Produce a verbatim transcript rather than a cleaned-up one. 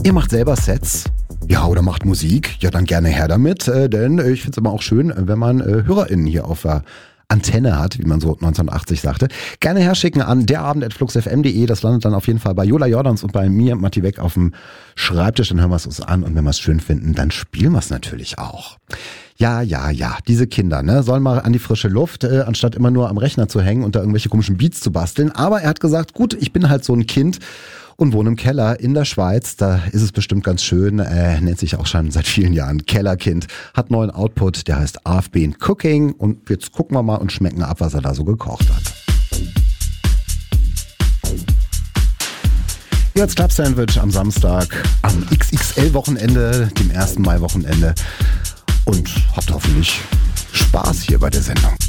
Ihr macht selber Sets? Ja, oder macht Musik? Ja, dann gerne her damit, äh, denn ich finde es immer auch schön, wenn man äh, HörerInnen hier auf der Antenne hat, wie man so neunzehnhundertachtzig sagte. Gerne herschicken an derabend at fluxfm punkt de. Das landet dann auf jeden Fall bei Jola Jordans und bei mir, Matti Beck, auf dem Schreibtisch. Dann hören wir es uns an und wenn wir es schön finden, dann spielen wir es natürlich auch. Ja, ja, ja, diese Kinder, ne, sollen mal an die frische Luft, äh, anstatt immer nur am Rechner zu hängen und da irgendwelche komischen Beats zu basteln. Aber er hat gesagt, gut, ich bin halt so ein Kind und wohne im Keller in der Schweiz. Da ist es bestimmt ganz schön. Äh, nennt sich auch schon seit vielen Jahren Kellerkind. Hat neuen Output, der heißt I've Been Cooking. Und jetzt gucken wir mal und schmecken ab, was er da so gekocht hat. Jetzt Club-Sandwich am Samstag, am X X L-Wochenende, dem ersten Mai-Wochenende. Und habt hoffentlich Spaß hier bei der Sendung.